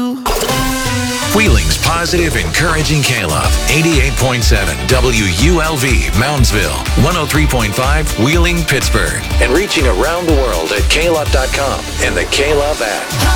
you. Wheeling's positive, encouraging K-Love. 88.7 WULV, Moundsville. 103.5 Wheeling, Pittsburgh. And reaching around the world at klove.com and the K-Love app.